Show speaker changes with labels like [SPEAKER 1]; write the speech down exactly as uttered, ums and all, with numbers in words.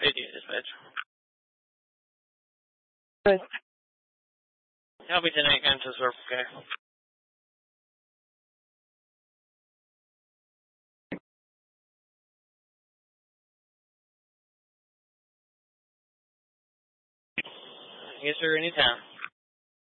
[SPEAKER 1] Hey, dispatch.
[SPEAKER 2] Good.
[SPEAKER 1] Copy tonight, Kansas, okay. Yes, sir, anytime.